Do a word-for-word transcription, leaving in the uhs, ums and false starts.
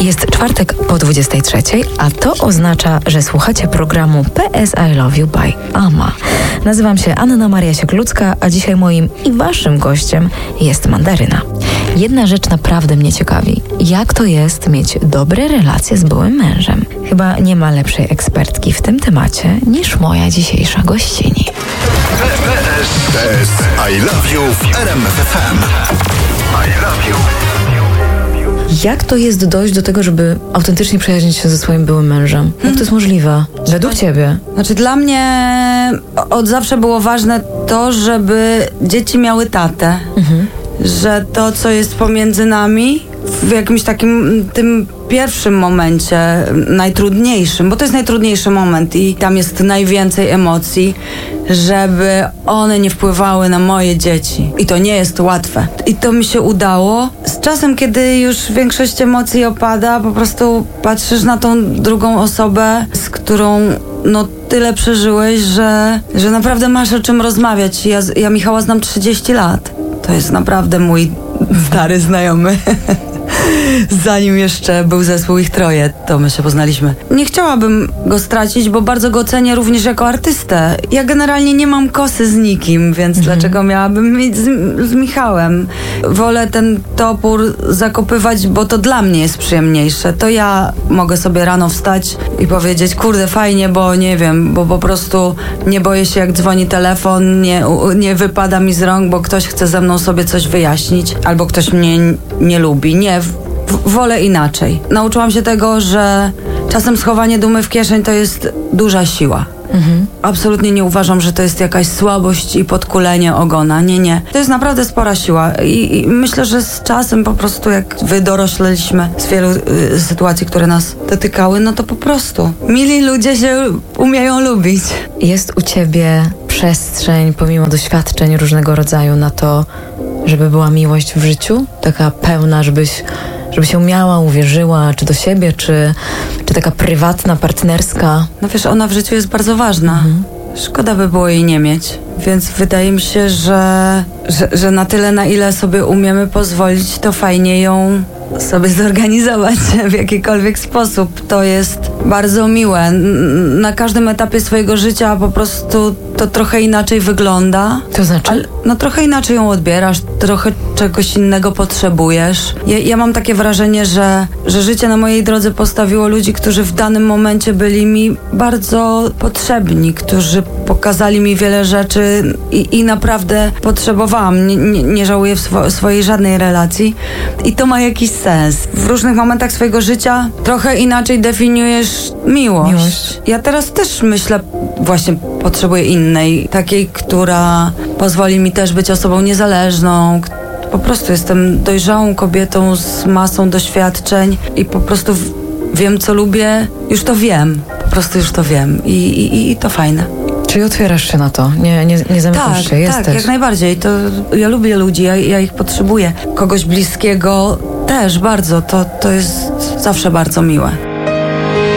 Jest czwartek po dwudziestej trzeciej, a to oznacza, że słuchacie programu P S I Love You by Ama. Nazywam się Anna Maria Sieklucka, a dzisiaj moim i waszym gościem jest Mandaryna. Jedna rzecz naprawdę mnie ciekawi. Jak to jest mieć dobre relacje z byłym mężem? Chyba nie ma lepszej ekspertki w tym temacie niż moja dzisiejsza gościni. P S I Love You w R M F F M. I love you. Jak to jest dojść do tego, żeby autentycznie przyjaźnić się ze swoim byłym mężem? Jak to jest możliwe? Według ciebie? Znaczy dla mnie od zawsze było ważne to, żeby dzieci miały tatę. Mhm. Że to, co jest pomiędzy nami w jakimś takim tym pierwszym momencie, najtrudniejszym, bo to jest najtrudniejszy moment i tam jest najwięcej emocji, żeby one nie wpływały na moje dzieci. I to nie jest łatwe. I to mi się udało. Z czasem, kiedy już większość emocji opada, po prostu patrzysz na tą drugą osobę, z którą no tyle przeżyłeś, że, że naprawdę masz o czym rozmawiać. Ja, ja Michała znam trzydzieści lat. To jest naprawdę mój stary znajomy. Zanim jeszcze był zespół Ich Troje, to my się poznaliśmy. Nie chciałabym go stracić, bo bardzo go cenię również jako artystę. Ja generalnie nie mam kosy z nikim, więc mhm. dlaczego miałabym mieć z, z Michałem? Wolę ten topór zakopywać, bo to dla mnie jest przyjemniejsze. To ja mogę sobie rano wstać i powiedzieć, kurde, fajnie, bo nie wiem, bo po prostu nie boję się, jak dzwoni telefon, nie, nie wypada mi z rąk, bo ktoś chce ze mną sobie coś wyjaśnić, albo ktoś mnie nie lubi. Nie, wolę inaczej. Nauczyłam się tego, że czasem schowanie dumy w kieszeń to jest duża siła. Mhm. Absolutnie nie uważam, że to jest jakaś słabość i podkulenie ogona. Nie, nie. To jest naprawdę spora siła i, i myślę, że z czasem po prostu jak wydorośleliśmy z wielu y, sytuacji, które nas dotykały, no to po prostu mili ludzie się umieją lubić. Jest u ciebie przestrzeń, pomimo doświadczeń różnego rodzaju, na to, żeby była miłość w życiu? Taka pełna, żebyś żeby się miała, uwierzyła, czy do siebie, czy, czy taka prywatna, partnerska? No wiesz, ona w życiu jest bardzo ważna. Mhm. Szkoda by było jej nie mieć. Więc wydaje mi się, że, że, że na tyle, na ile sobie umiemy pozwolić, to fajnie ją sobie zorganizować w jakikolwiek sposób. To jest bardzo miłe. Na każdym etapie swojego życia po prostu to trochę inaczej wygląda. To znaczy? Ale, no trochę inaczej ją odbierasz, trochę czegoś innego potrzebujesz. Ja, ja mam takie wrażenie, że, że życie na mojej drodze postawiło ludzi, którzy w danym momencie byli mi bardzo potrzebni, którzy pokazali mi wiele rzeczy i, i naprawdę potrzebowałam. Nie, nie, nie żałuję w swo- swojej żadnej relacji i to ma jakiś sens. W różnych momentach swojego życia trochę inaczej definiujesz miłość. miłość. Ja teraz też myślę, właśnie potrzebuję innej, takiej, która pozwoli mi też być osobą niezależną. Po prostu jestem dojrzałą kobietą z masą doświadczeń i po prostu w- wiem, co lubię. Już to wiem. Po prostu już to wiem. I, i, i to fajne. Czyli otwierasz się na to, nie, nie, nie zamykasz tak, się, jesteś. Tak, jak najbardziej. To ja lubię ludzi, ja, ja ich potrzebuję. Kogoś bliskiego też bardzo. To, to jest zawsze bardzo miłe.